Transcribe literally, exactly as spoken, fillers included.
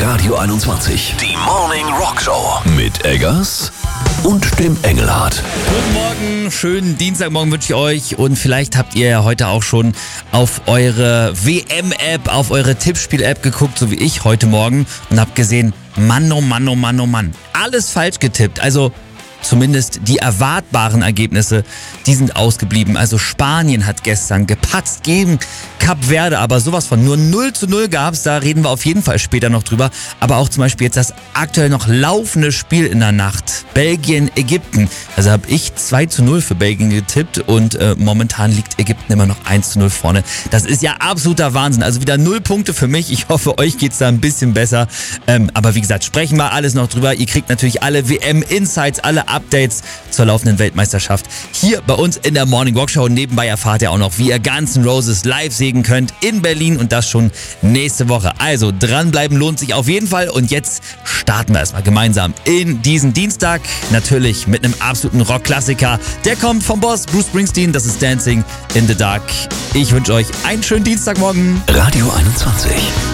Radio einundzwanzig. Die Morning Rock Show mit Eggers und dem Engelhardt. Guten Morgen, schönen Dienstagmorgen wünsche ich euch und vielleicht habt ihr ja heute auch schon auf eure W M-App, auf eure Tippspiel-App geguckt, so wie ich heute Morgen und habt gesehen, Mann, oh Mann, oh Mann, oh Mann, alles falsch getippt, also zumindest die erwartbaren Ergebnisse, die sind ausgeblieben. Also Spanien hat gestern gepatzt gegen Kap Verde, aber sowas von nur null zu null gab's, da reden wir auf jeden Fall später noch drüber. Aber auch zum Beispiel jetzt das aktuell noch laufende Spiel in der Nacht, Belgien, Ägypten. Also habe ich zwei zu null für Belgien getippt und äh, momentan liegt Ägypten immer noch eins zu null vorne. Das ist ja absoluter Wahnsinn, also wieder null Punkte für mich. Ich hoffe, euch geht's da ein bisschen besser. Ähm, aber wie gesagt, sprechen wir alles noch drüber. Ihr kriegt natürlich alle W M-Insights, alle Updates zur laufenden Weltmeisterschaft hier bei uns in der Morning Rock Show. Nebenbei erfahrt ihr auch noch, wie ihr Guns N' Roses live sehen könnt in Berlin und das schon nächste Woche. Also dranbleiben lohnt sich auf jeden Fall und jetzt starten wir erstmal gemeinsam in diesen Dienstag. Natürlich mit einem absoluten Rock-Klassiker. Der kommt vom Boss Bruce Springsteen, das ist Dancing in the Dark. Ich wünsche euch einen schönen Dienstagmorgen. Radio einundzwanzig.